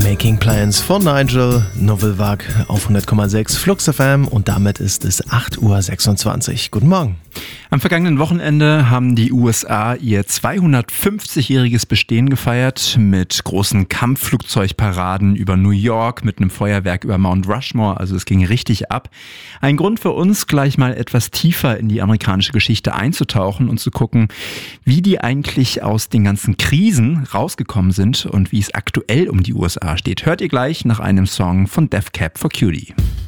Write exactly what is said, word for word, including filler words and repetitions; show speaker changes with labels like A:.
A: Making Plans von Nigel Novellwag auf hundert Komma sechs Flux F M und damit ist es acht Uhr sechsundzwanzig. Guten Morgen.
B: Am vergangenen Wochenende haben die U S A ihr zweihundertfünfzigjähriges Bestehen gefeiert mit großen Kampfflugzeugparaden über New York, mit einem Feuerwerk über Mount Rushmore, also es ging richtig ab. Ein Grund für uns, gleich mal etwas tiefer in die amerikanische Geschichte einzutauchen und zu gucken, wie die eigentlich aus den ganzen Krisen rausgekommen sind und wie es aktuell um die U S A steht. Hört ihr gleich nach einem Song von Death Cab for Cutie.